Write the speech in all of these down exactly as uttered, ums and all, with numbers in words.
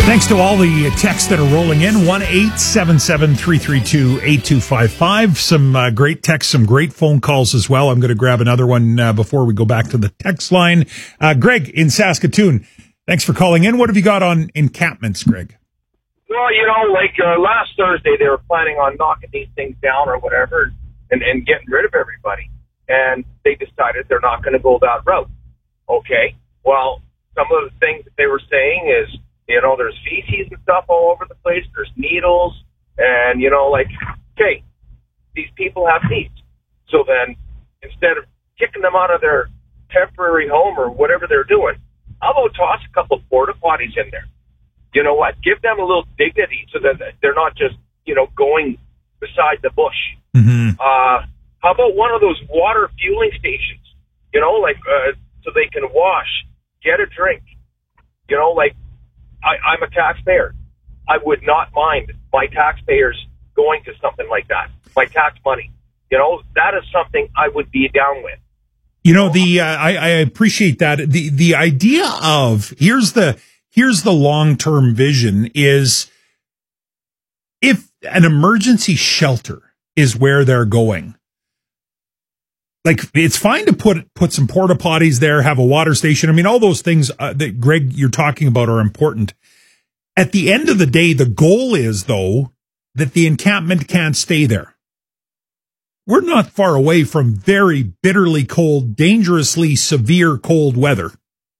Thanks to all the texts that are rolling in. one eight seven seven, three three two, eight two five five. Some uh, great texts, some great phone calls as well. I'm going to grab another one uh, before we go back to the text line. Uh, Greg in Saskatoon, thanks for calling in. What have you got on encampments, Greg? Well, you know, like uh, last Thursday, they were planning on knocking these things down or whatever and, and getting rid of everybody. And they decided they're not going to go that route. Okay, well, some of the things that they were saying is, you know, there's feces and stuff all over the place. There's needles. And, you know, like, okay, these people have needs. So then, instead of kicking them out of their temporary home or whatever they're doing, how about toss a couple of porta potties in there? You know what? Give them a little dignity so that they're not just, you know, going beside the bush. Mm-hmm. Uh, how about one of those water fueling stations? You know, like, uh, so they can wash, get a drink. You know, like, I, I'm a taxpayer. I would not mind my taxpayers going to something like that. My tax money. You know, that is something I would be down with. You know, the uh, I, I appreciate that. The the idea of here's the here's the long-term vision is if an emergency shelter is where they're going. Like, it's fine to put put some porta potties there, have a water station. I mean, all those things uh, that, Greg, you're talking about are important. At the end of the day, the goal is, though, that the encampment can't stay there. We're not far away from very bitterly cold, dangerously severe cold weather.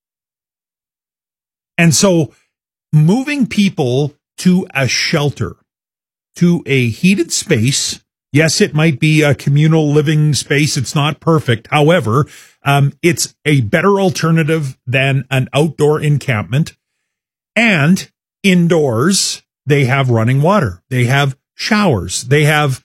And so moving people to a shelter, to a heated space. Yes, it might be a communal living space. It's not perfect. However, um, it's a better alternative than an outdoor encampment. And indoors, they have running water. They have showers. They have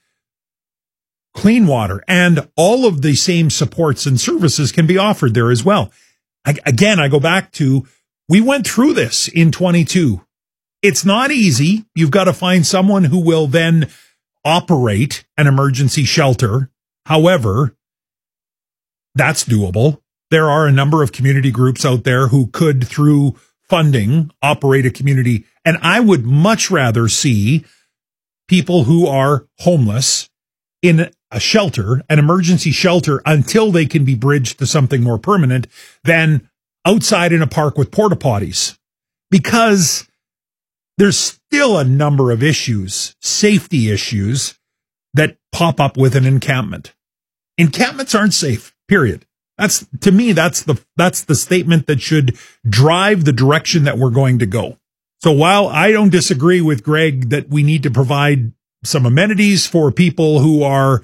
clean water. And all of the same supports and services can be offered there as well. I, again, I go back to, we went through this in twenty-two. It's not easy. You've got to find someone who will then operate an emergency shelter. However, that's doable. There are a number of community groups out there who could, through funding, operate a community. And I would much rather see people who are homeless in a shelter, an emergency shelter, until they can be bridged to something more permanent than outside in a park with porta potties. Because there's still a number of issues, safety issues, that pop up with an encampment. Encampments aren't safe, period. That's, to me, that's the, that's the statement that should drive the direction that we're going to go. So while I don't disagree with Greg that we need to provide some amenities for people who are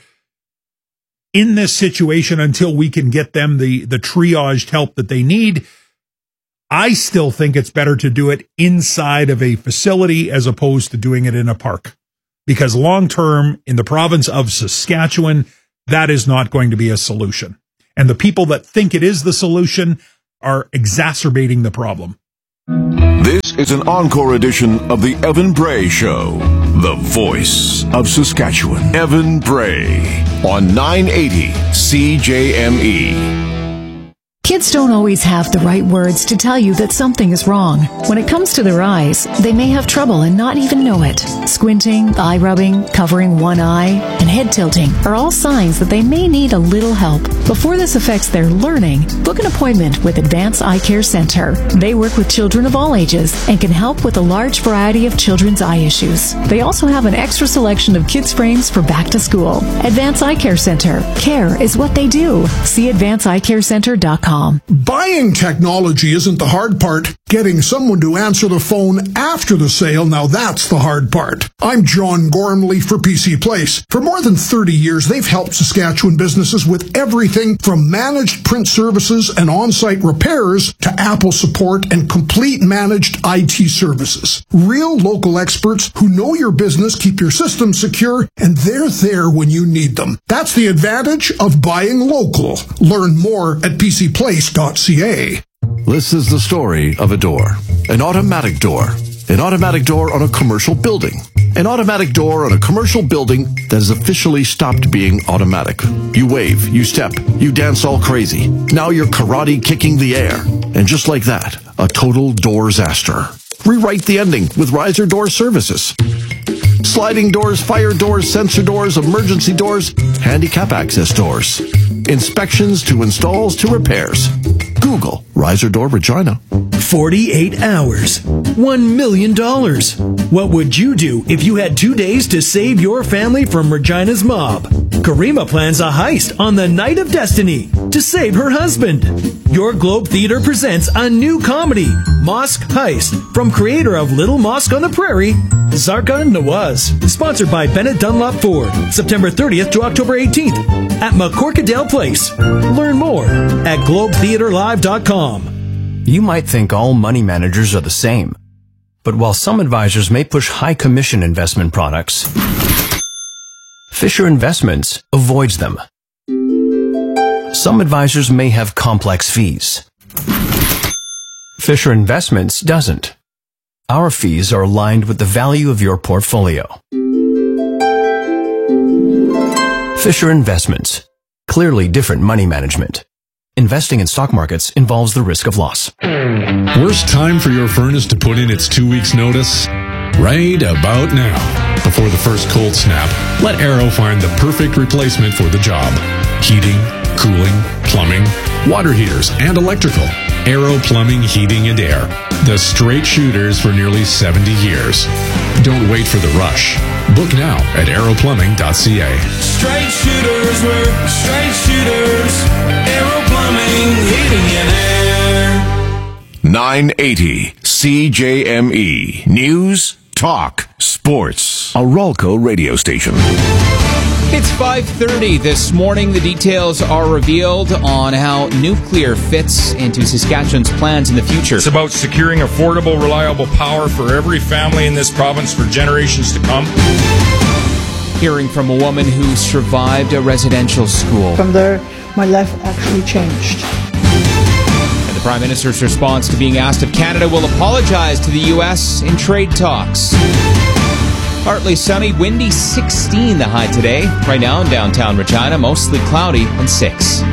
in this situation until we can get them the, the triaged help that they need, I still think it's better to do it inside of a facility as opposed to doing it in a park. Because long term, in the province of Saskatchewan, that is not going to be a solution. And the people that think it is the solution are exacerbating the problem. This is an encore edition of the Evan Bray Show, the voice of Saskatchewan. Evan Bray on nine eighty C J M E. Kids don't always have the right words to tell you that something is wrong. When it comes to their eyes, they may have trouble and not even know it. Squinting, eye rubbing, covering one eye, and head tilting are all signs that they may need a little help. Before this affects their learning, book an appointment with Advance Eye Care Center. They work with children of all ages and can help with a large variety of children's eye issues. They also have an extra selection of kids' frames for back to school. Advance Eye Care Center. Care is what they do. See advance eye care center dot com. Buying technology isn't the hard part. Getting someone to answer the phone after the sale, now that's the hard part. I'm John Gormley for P C Place. For more than thirty years, they've helped Saskatchewan businesses with everything from managed print services and on-site repairs to Apple support and complete managed I T services. Real local experts who know your business, keep your systems secure, and they're there when you need them. That's the advantage of buying local. Learn more at p c place dot c a. This is the story of a door. An automatic door. An automatic door on a commercial building. An automatic door on a commercial building that has officially stopped being automatic. You wave, you step, you dance all crazy. Now you're karate kicking the air. And just like that, a total door-zaster. Rewrite the ending with Riser Door Services. Sliding doors, fire doors, sensor doors, emergency doors, handicap access doors. Inspections to installs to repairs. Google Riser Door Regina. forty-eight hours. one million dollars. What would you do if you had two days to save your family from Regina's mob? Karima plans a heist on the Night of Destiny to save her husband. Your Globe Theatre presents a new comedy, Mosque Heist, from creator of Little Mosque on the Prairie, Zarka Nawaz. Sponsored by Bennett Dunlop Ford. September thirtieth to October eighteenth at McCorkadale Place. Learn more at globe theatre live dot com. You might think all money managers are the same. But while some advisors may push high commission investment products, Fisher Investments avoids them. Some advisors may have complex fees. Fisher Investments doesn't. Our fees are aligned with the value of your portfolio. Fisher Investments. Clearly different money management. Investing in stock markets involves the risk of loss. Worst time for your furnace to put in its two weeks notice? Right about now. Before the first cold snap, let Arrow find the perfect replacement for the job. Heating, cooling, plumbing, water heaters, and electrical. Arrow Plumbing, Heating, and Air. The straight shooters for nearly seventy years. Don't wait for the rush. Book now at arrow plumbing dot c a. Straight shooters, we're straight shooters. Arrow Plumbing, Heating, and Air. nine eighty C J M E. News, talk, sports. A Ralco radio station. It's five thirty this morning. The details are revealed on how nuclear fits into Saskatchewan's plans in the future. It's about securing affordable, reliable power for every family in this province for generations to come. Hearing from a woman who survived a residential school. From there, my life actually changed. And the Prime Minister's response to being asked if Canada will apologize to the U S in trade talks. Partly sunny, windy, sixteen the high today. Right now in downtown Regina, mostly cloudy and six.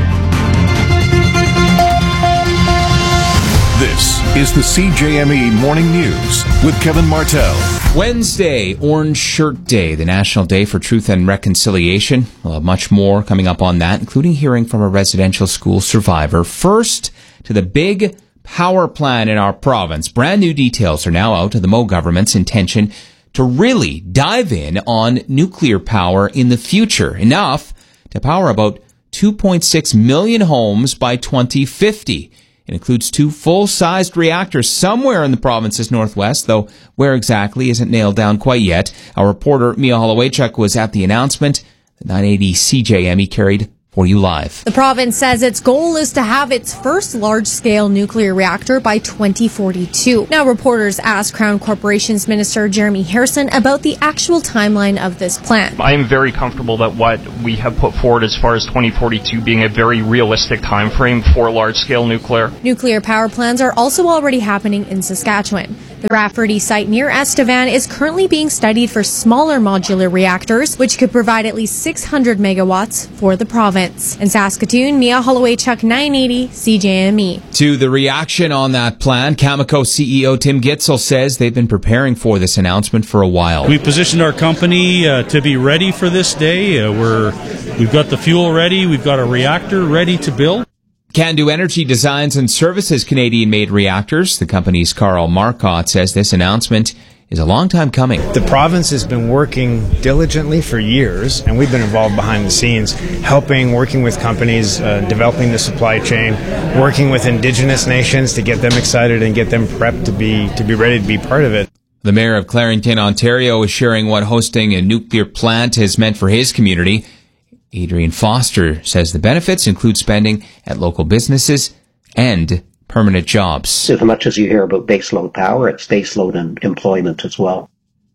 This is the C J M E Morning News with Kevin Martell. Wednesday, Orange Shirt Day, the National Day for Truth and Reconciliation. We'll have much more coming up on that, including hearing from a residential school survivor. First, to the big power plan in our province. Brand new details are now out of the Moe government's intention to really dive in on nuclear power in the future, enough to power about two point six million homes by twenty fifty. It includes two full-sized reactors somewhere in the province's northwest, though where exactly isn't nailed down quite yet. Our reporter Mia Holowaychuk was at the announcement. The nine eighty C J M E carried for you live. The province says its goal is to have its first large-scale nuclear reactor by twenty forty-two. Now, reporters asked Crown Corporations Minister Jeremy Harrison about the actual timeline of this plan. I am very comfortable that what we have put forward as far as twenty forty-two being a very realistic time frame for large-scale nuclear. Nuclear power plants are also already happening in Saskatchewan. The Rafferty site near Estevan is currently being studied for smaller modular reactors, which could provide at least six hundred megawatts for the province. In Saskatoon, Mia Holowaychuk, nine eighty C J M E. To the reaction on that plan, Cameco C E O Tim Gitzel says they've been preparing for this announcement for a while. We positioned our company uh, to be ready for this day. Uh, we're, we've got the fuel ready. We've got a reactor ready to build. Candu Energy designs and services Canadian-made reactors. The company's Carl Marcotte says this announcement is a long time coming. The province has been working diligently for years, and we've been involved behind the scenes, helping, working with companies, uh, developing the supply chain, working with Indigenous nations to get them excited and get them prepped to be to be ready to be part of it. The mayor of Clarington, Ontario, is sharing what hosting a nuclear plant has meant for his community. Adrian Foster says the benefits include spending at local businesses and permanent jobs. So as much as you hear about baseload power, it's baseload and employment as well.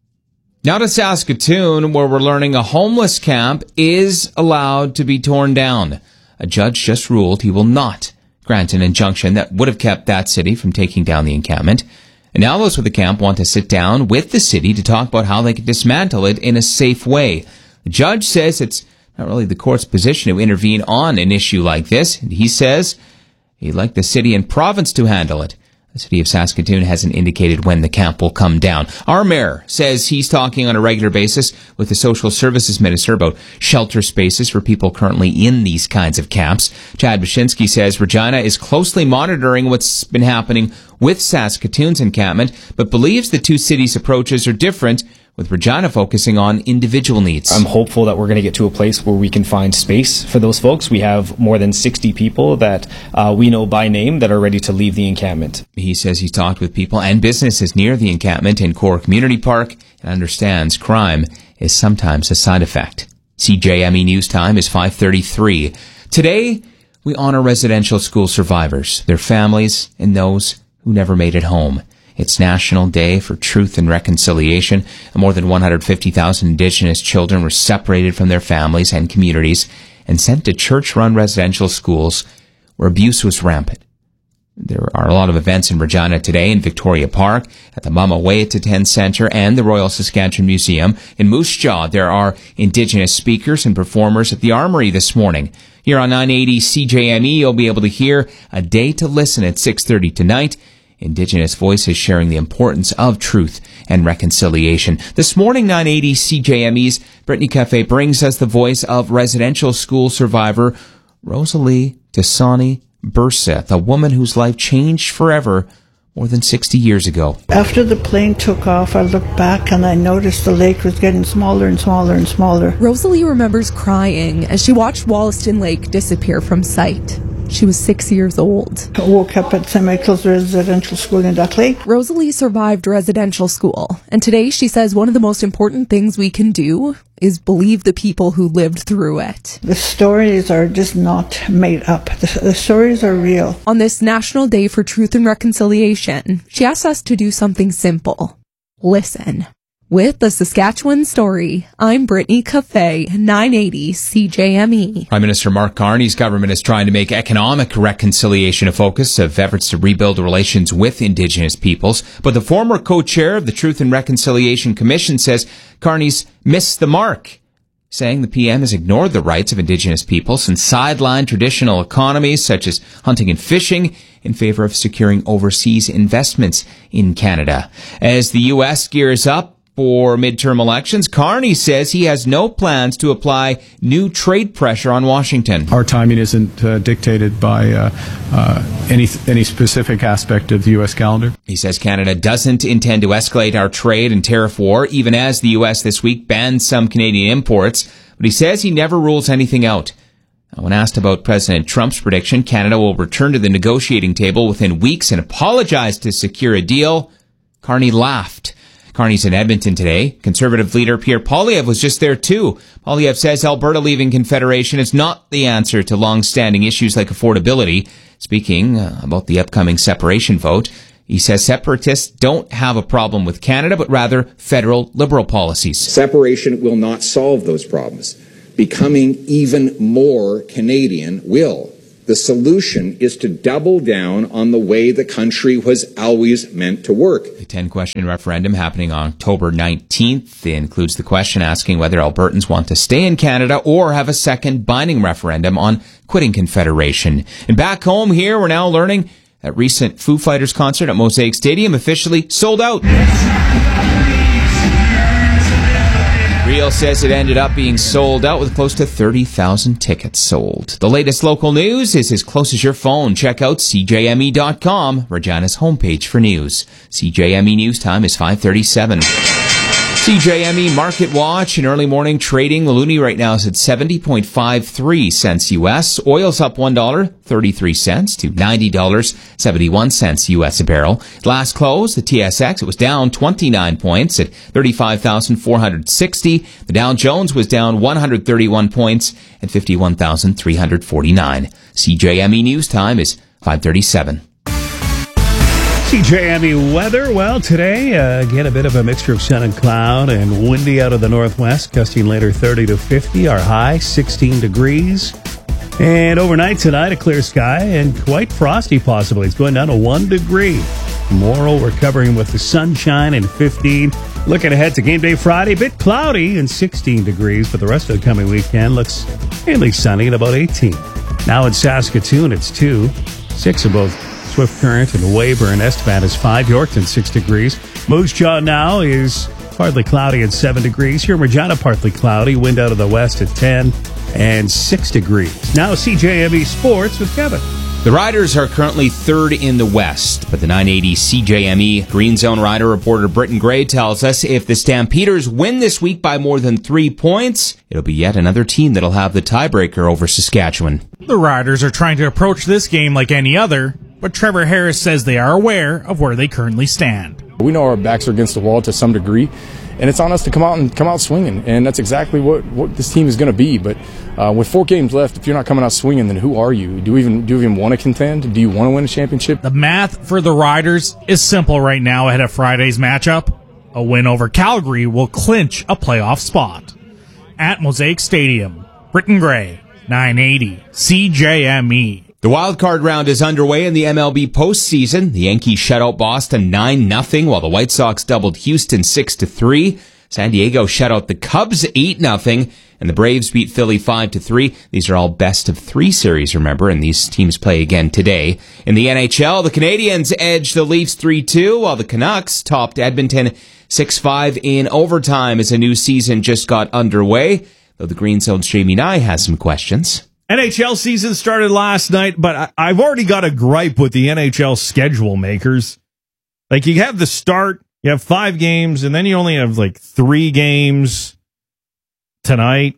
Now to Saskatoon, where we're learning a homeless camp is allowed to be torn down. A judge just ruled he will not grant an injunction that would have kept that city from taking down the encampment. And now those with the camp want to sit down with the city to talk about how they can dismantle it in a safe way. The judge says it's not really the court's position to intervene on an issue like this. And he says he'd like the city and province to handle it. The city of Saskatoon hasn't indicated when the camp will come down. Our mayor says he's talking on a regular basis with the social services minister about shelter spaces for people currently in these kinds of camps. Chad Baczynski says Regina is closely monitoring what's been happening with Saskatoon's encampment, but believes the two cities' approaches are different, with Regina focusing on individual needs. I'm hopeful that we're going to get to a place where we can find space for those folks. We have more than sixty people that uh, we know by name that are ready to leave the encampment. He says he's talked with people and businesses near the encampment in Core Community Park and understands crime is sometimes a side effect. C J M E News Time is five thirty-three. Today, we honor residential school survivors, their families, and those who never made it home. It's National Day for Truth and Reconciliation. More than one hundred fifty thousand Indigenous children were separated from their families and communities and sent to church-run residential schools where abuse was rampant. There are a lot of events in Regina today in Victoria Park, at the Mama Way to Ten Centre, and the Royal Saskatchewan Museum. In Moose Jaw, there are Indigenous speakers and performers at the Armory this morning. Here on nine eighty C J M E, you'll be able to hear A Day to Listen at six thirty tonight. Indigenous voices sharing the importance of truth and reconciliation. This morning, nine eighty C J M E's Brittany Cafe brings us the voice of residential school survivor Rosalie Tasani Burseth, a woman whose life changed forever more than sixty years ago. After the plane took off, I looked back and I noticed the lake was getting smaller and smaller and smaller. Rosalie remembers crying as she watched Wollaston Lake disappear from sight. She was six years old. I woke up at Saint Michael's Residential School in Duck Lake. Rosalie survived residential school, and today she says one of the most important things we can do is believe the people who lived through it. The stories are just not made up. The, the stories are real. On this National Day for Truth and Reconciliation, she asks us to do something simple. Listen. With the Saskatchewan Story, I'm Brittany Cafe, nine eighty C J M E. Prime Minister Mark Carney's government is trying to make economic reconciliation a focus of efforts to rebuild relations with Indigenous peoples. But the former co-chair of the Truth and Reconciliation Commission says Carney's missed the mark, saying the P M has ignored the rights of Indigenous peoples and sidelined traditional economies such as hunting and fishing in favor of securing overseas investments in Canada. As the U S gears up for midterm elections, Carney says he has no plans to apply new trade pressure on Washington. Our timing isn't uh, dictated by uh, uh, any any specific aspect of the U S calendar. He says Canada doesn't intend to escalate our trade and tariff war, even as the U S this week banned some Canadian imports. But he says he never rules anything out. When asked about President Trump's prediction, Canada will return to the negotiating table within weeks and apologize to secure a deal, Carney laughed. Carney's in Edmonton today. Conservative leader Pierre Poilievre was just there too. Poilievre says Alberta leaving Confederation is not the answer to long-standing issues like affordability. Speaking uh, about the upcoming separation vote, he says separatists don't have a problem with Canada, but rather federal Liberal policies. Separation will not solve those problems. Becoming even more Canadian will. The solution is to double down on the way the country was always meant to work. The ten-question referendum happening on October nineteenth includes the question asking whether Albertans want to stay in Canada or have a second binding referendum on quitting Confederation. And back home here, we're now learning that recent Foo Fighters concert at Mosaic Stadium officially sold out. Real says it ended up being sold out with close to thirty thousand tickets sold. The latest local news is as close as your phone. Check out C J M E dot com, Regina's homepage for news. C J M E News Time is five thirty-seven. C J M E Market Watch in early morning trading. The loonie right now is at seventy point five three cents U S. Oil's up one dollar and thirty-three cents to ninety dollars and seventy-one cents U S a barrel. Last close, the T S X, it was down twenty-nine points at thirty-five thousand four hundred sixty. The Dow Jones was down one hundred thirty-one points at fifty-one thousand three hundred forty-nine. C J M E News Time is five thirty-seven. C J M E weather. Well, today, uh, again, a bit of a mixture of sun and cloud and windy out of the northwest, gusting later thirty to fifty. Our high, sixteen degrees. And overnight tonight, a clear sky and quite frosty possibly. It's going down to one degree. Tomorrow, we're covering with the sunshine and fifteen. Looking ahead to game day Friday, a bit cloudy and sixteen degrees, but the rest of the coming weekend looks mainly sunny at about eighteen. Now in Saskatoon, it's two, six of both Swift Current and Weyburn. Estevan is five. Yorkton, six degrees. Moose Jaw now is partly cloudy at seven degrees. Here in Regina, partly cloudy. Wind out of the west at ten and six degrees. Now C J M E Sports with Kevin. The Riders are currently third in the West, but the nine eighty C J M E Green Zone Rider reporter Britton Gray tells us if the Stampeders win this week by more than three points, it'll be yet another team that'll have the tiebreaker over Saskatchewan. The Riders are trying to approach this game like any other, but Trevor Harris says they are aware of where they currently stand. We know our backs are against the wall to some degree, and it's on us to come out and come out swinging, and that's exactly what, what this team is going to be. But uh, with four games left, if you're not coming out swinging, then who are you? Do you even do you even want to contend? Do you want to win a championship? The math for the Riders is simple right now ahead of Friday's matchup. A win over Calgary will clinch a playoff spot. At Mosaic Stadium, Britton Gray, nine eighty C J M E. The wildcard round is underway in the M L B postseason. The Yankees shut out Boston nine nothing, while the White Sox doubled Houston six to three. San Diego shut out the Cubs eight nothing, and the Braves beat Philly five to three. These are all best of three series, remember, and these teams play again today. In the N H L, the Canadiens edged the Leafs three two, while the Canucks topped Edmonton six five in overtime as a new season just got underway, though the Green Zone's Jamie Nye has some questions. N H L season started last night, but I've already got a gripe with the N H L schedule makers. Like, you have the start, you have five games, and then you only have like three games tonight.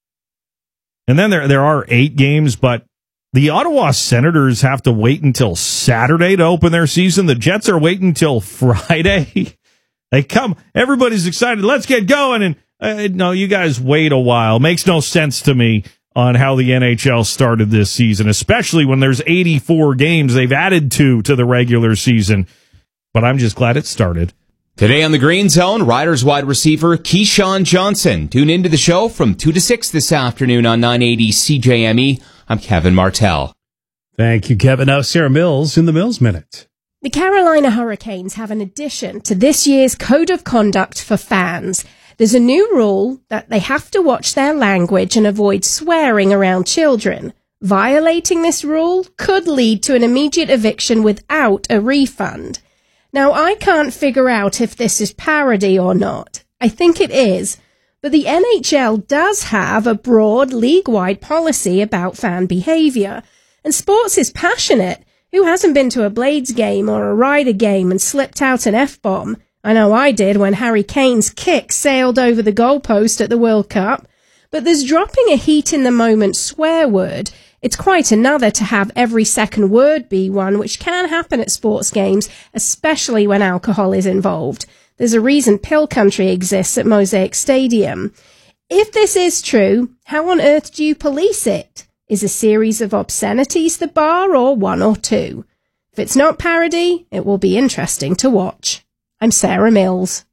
And then there there are eight games, but the Ottawa Senators have to wait until Saturday to open their season. The Jets are waiting until Friday. They come, everybody's excited, let's get going. And uh, no, you guys wait a while. Makes no sense to me on how the N H L started this season, especially when there's eighty-four games. They've added two to the regular season, but I'm just glad it started. Today on the Green Zone, Riders wide receiver Keyshawn Johnson. Tune into the show from two to six this afternoon on nine eighty C J M E. I'm Kevin Martell. Thank you, Kevin. Now Sarah Mills in the Mills Minute. The Carolina Hurricanes have an addition to this year's Code of Conduct for fans. There's a new rule that they have to watch their language and avoid swearing around children. Violating this rule could lead to an immediate eviction without a refund. Now, I can't figure out if this is parody or not. I think it is. But the N H L does have a broad league-wide policy about fan behaviour. And sports is passionate. Who hasn't been to a Blades game or a Ryder game and slipped out an F-bomb? I know I did when Harry Kane's kick sailed over the goalpost at the World Cup. But there's dropping a heat-in-the-moment swear word. It's quite another to have every second word be one, which can happen at sports games, especially when alcohol is involved. There's a reason Pill Country exists at Mosaic Stadium. If this is true, how on earth do you police it? Is a series of obscenities the bar, or one or two? If it's not parody, it will be interesting to watch. I'm Sarah Mills.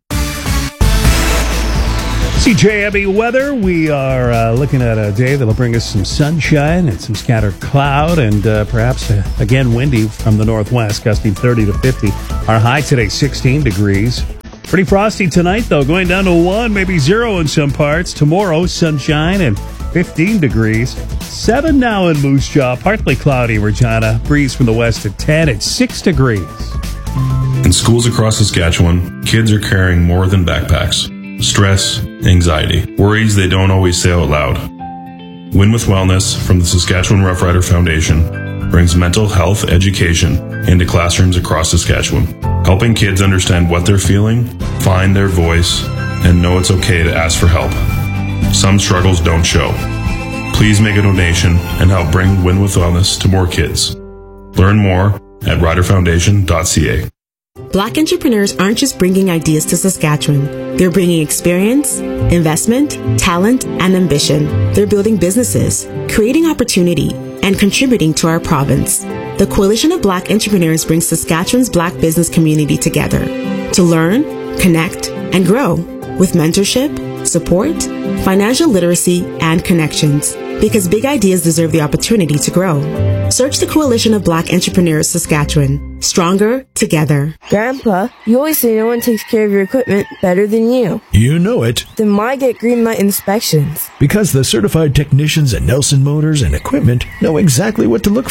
C J M E weather. We are uh, looking at a day that'll bring us some sunshine and some scattered cloud and uh, perhaps, uh, again, windy from the northwest, gusting thirty to fifty. Our high today, sixteen degrees. Pretty frosty tonight, though, going down to one, maybe zero in some parts. Tomorrow, sunshine and fifteen degrees. seven now in Moose Jaw, partly cloudy, Regina. Breeze from the west at ten at six degrees. In schools across Saskatchewan, kids are carrying more than backpacks. Stress, anxiety, worries they don't always say out loud. Win with Wellness from the Saskatchewan Rough Rider Foundation brings mental health education into classrooms across Saskatchewan, helping kids understand what they're feeling, find their voice, and know it's okay to ask for help. Some struggles don't show. Please make a donation and help bring Win with Wellness to more kids. Learn more at rider foundation dot c a. Black entrepreneurs aren't just bringing ideas to Saskatchewan. They're bringing experience, investment, talent, and ambition. They're building businesses, creating opportunity, and contributing to our province. The Coalition of Black Entrepreneurs brings Saskatchewan's Black business community together to learn, connect, and grow with mentorship, support, financial literacy, and connections. Because big ideas deserve the opportunity to grow. Search the Coalition of Black Entrepreneurs Saskatchewan. Stronger together. Grandpa, you always say no one takes care of your equipment better than you. You know it. Then why get Greenlight inspections? Because the certified technicians at Nelson Motors and Equipment know exactly what to look for.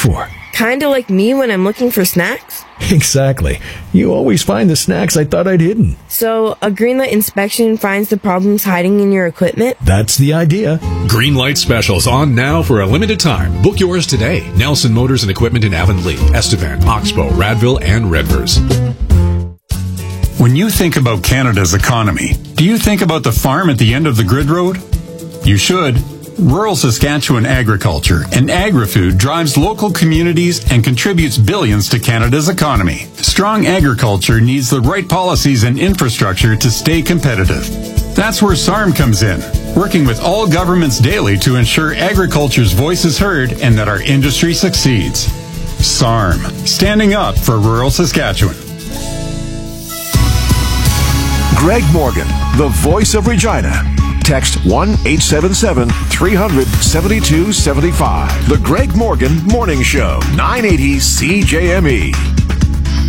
Kinda like me when I'm looking for snacks? Exactly. You always find the snacks I thought I'd hidden. So, a Greenlight inspection finds the problems hiding in your equipment? That's the idea. Greenlight specials on now for a limited time. Book yours today. Nelson Motors and Equipment in Avonlea, Estevan, Oxbow, Radville, and Redvers. When you think about Canada's economy, do you think about the farm at the end of the grid road? You should. Rural Saskatchewan agriculture and agri-food drives local communities and contributes billions to Canada's economy. Strong agriculture needs the right policies and infrastructure to stay competitive. That's where S A R M comes in, working with all governments daily to ensure agriculture's voice is heard and that our industry succeeds. S A R M, standing up for rural Saskatchewan. Greg Morgan, the voice of Regina. Text one eight seven seven, three hundred, seventy-two seventy-five. The Greg Morgan Morning Show, nine eighty C J M E.